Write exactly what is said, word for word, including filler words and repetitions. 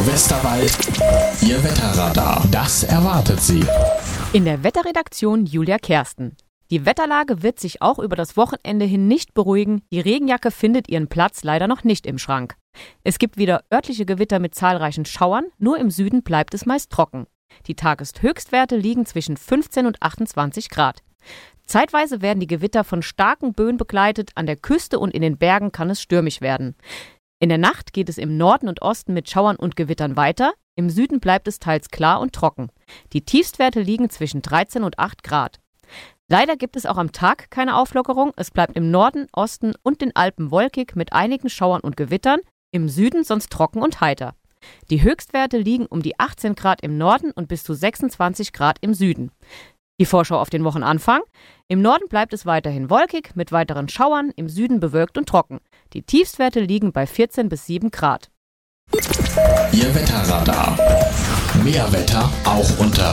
Westerwald, Ihr Wetterradar. Das erwartet Sie. In der Wetterredaktion Julia Kersten. Die Wetterlage wird sich auch über das Wochenende hin nicht beruhigen. Die Regenjacke findet ihren Platz leider noch nicht im Schrank. Es gibt wieder örtliche Gewitter mit zahlreichen Schauern, nur im Süden bleibt es meist trocken. Die Tageshöchstwerte liegen zwischen fünfzehn und achtundzwanzig Grad. Zeitweise werden die Gewitter von starken Böen begleitet, an der Küste und in den Bergen kann es stürmisch werden. In der Nacht geht es im Norden und Osten mit Schauern und Gewittern weiter, im Süden bleibt es teils klar und trocken. Die Tiefstwerte liegen zwischen dreizehn und acht Grad. Leider gibt es auch am Tag keine Auflockerung, es bleibt im Norden, Osten und den Alpen wolkig mit einigen Schauern und Gewittern, im Süden sonst trocken und heiter. Die Höchstwerte liegen um die achtzehn Grad im Norden und bis zu sechsundzwanzig Grad im Süden. Die Vorschau auf den Wochenanfang. Im Norden bleibt es weiterhin wolkig mit weiteren Schauern, im Süden bewölkt und trocken. Die Tiefstwerte liegen bei vierzehn bis sieben Grad. Ihr Wetterradar. Mehr Wetter auch unter